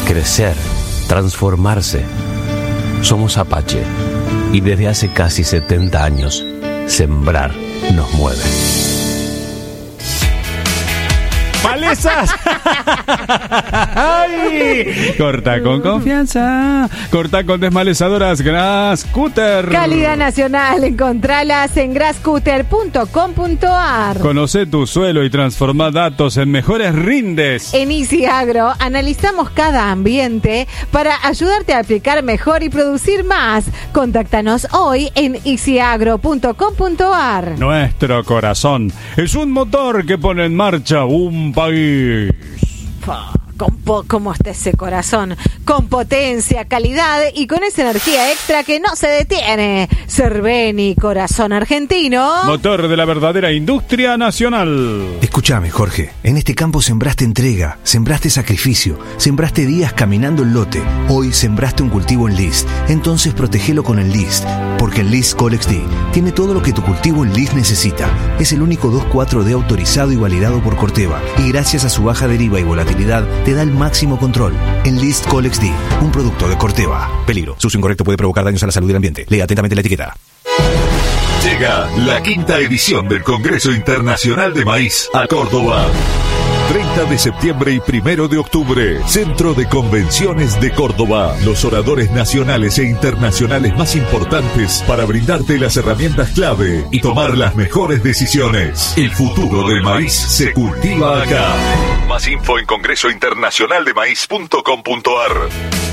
crecer, transformarse. Somos Apache y desde hace casi 70 años, sembrar nos mueve. ¡Malezas! ¡Ay! Corta con confianza. Corta con desmalezadoras Grascutter. Calidad nacional. Encontralas en grascutter.com.ar. Conoce tu suelo y transforma datos en mejores rindes. En Easy Agro analizamos cada ambiente para ayudarte a aplicar mejor y producir más. Contáctanos hoy en easyagro.com.ar. Nuestro corazón es un motor que pone en marcha un país. ¿Cómo está ese corazón? Con potencia, calidad y con esa energía extra que no se detiene. Cerveni, corazón argentino. Motor de la verdadera industria nacional. Escúchame, Jorge. En este campo sembraste entrega, sembraste sacrificio, sembraste días caminando el lote. Hoy sembraste un cultivo en List. Entonces protégelo con el List. Porque el List Colex D tiene todo lo que tu cultivo en List necesita. Es el único 2,4-D autorizado y validado por Corteva. Y gracias a su baja deriva y volatilidad, te da el máximo control. En List Colex D, un producto de Corteva. Peligro. Su uso incorrecto puede provocar daños a la salud y el ambiente. Lea atentamente la etiqueta. Llega la 5ª edición del Congreso Internacional de Maíz a Córdoba. 30 de septiembre y 1 de octubre, Centro de Convenciones de Córdoba. Los oradores nacionales e internacionales más importantes para brindarte las herramientas clave y tomar las mejores decisiones. El futuro del maíz se cultiva acá. Más info en congresointernacionaldemaíz.com.ar.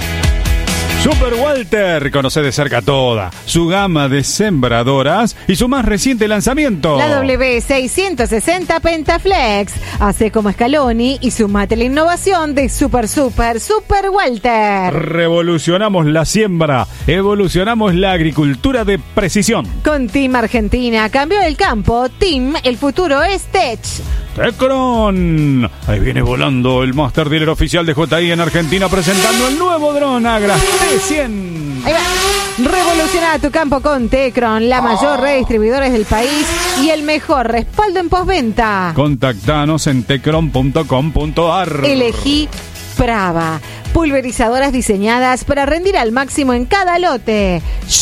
Super Walter, conoce de cerca toda su gama de sembradoras y su más reciente lanzamiento. La W660 Pentaflex. Hace como Scaloni y sumate la innovación de Super Walter. Revolucionamos la siembra, evolucionamos la agricultura de precisión. Con Team Argentina cambió el campo. Team, el futuro es Tech. Tecron. Ahí viene volando el Master Dealer oficial de JI en Argentina presentando el nuevo dron Agra T100. Ahí va. Revoluciona tu campo con Tecron, la mayor red de distribuidores del país y el mejor respaldo en postventa. Contactanos en tecron.com.ar. Elegí Prava, pulverizadoras diseñadas para rendir al máximo en cada lote.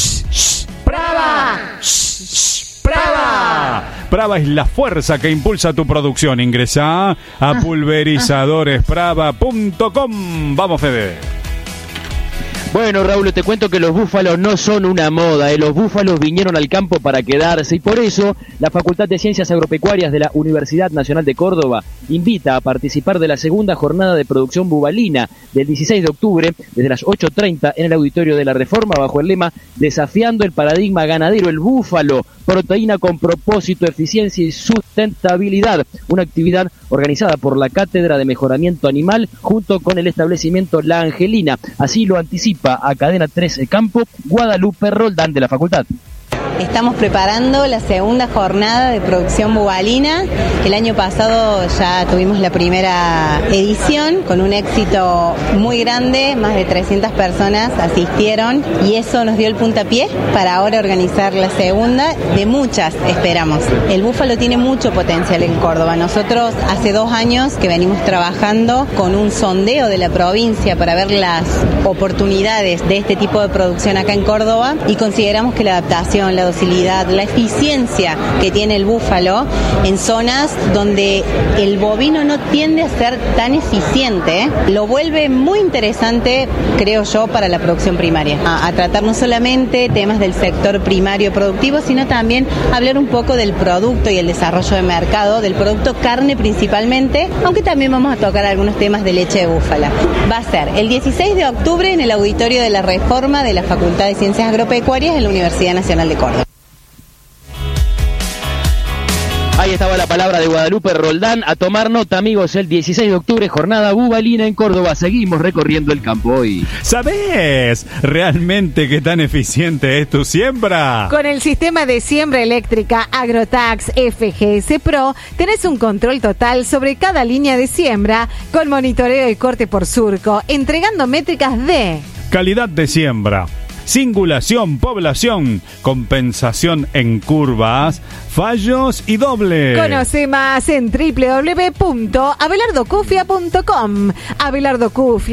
¡Prava! ¡Prava! Prava es la fuerza que impulsa tu producción. Ingresa a pulverizadores.prava.com. Vamos, Fede. Bueno, Raúl, te cuento que los búfalos no son una moda, los búfalos vinieron al campo para quedarse y por eso la Facultad de Ciencias Agropecuarias de la Universidad Nacional de Córdoba invita a participar de la segunda jornada de producción bubalina del 16 de octubre desde las 8:30 en el Auditorio de la Reforma bajo el lema Desafiando el paradigma ganadero, el búfalo, proteína con propósito, eficiencia y sustentabilidad, una actividad organizada por la Cátedra de Mejoramiento Animal junto con el establecimiento La Angelina. Así lo anticipa a Cadena 13 Campo Guadalupe Roldán de la facultad. Estamos preparando la segunda jornada de producción bubalina. El año pasado ya tuvimos la primera edición con un éxito muy grande, más de 300 personas asistieron y eso nos dio el puntapié para ahora organizar la segunda, de muchas esperamos. El búfalo tiene mucho potencial en Córdoba. Nosotros hace 2 años que venimos trabajando con un sondeo de la provincia para ver las oportunidades de este tipo de producción acá en Córdoba y consideramos que la adaptación, la docilidad, la eficiencia que tiene el búfalo en zonas donde el bovino no tiende a ser tan eficiente, lo vuelve muy interesante, creo yo, para la producción primaria. A tratar no solamente temas del sector primario productivo, sino también hablar un poco del producto y el desarrollo de mercado, del producto carne principalmente, aunque también vamos a tocar algunos temas de leche de búfala. Va a ser el 16 de octubre en el Auditorio de la Reforma de la Facultad de Ciencias Agropecuarias de la Universidad Nacional de Córdoba. Ahí estaba la palabra de Guadalupe Roldán. A tomar nota, amigos, el 16 de octubre, jornada bubalina en Córdoba. Seguimos recorriendo el campo hoy. ¿Sabés realmente qué tan eficiente es tu siembra? Con el sistema de siembra eléctrica Agrotax FGS Pro, tenés un control total sobre cada línea de siembra, con monitoreo y corte por surco, entregando métricas de calidad de siembra, singulación, población, compensación en curvas, fallos y doble. Conoce más en www.abelardocufia.com. Abelardo Cufia.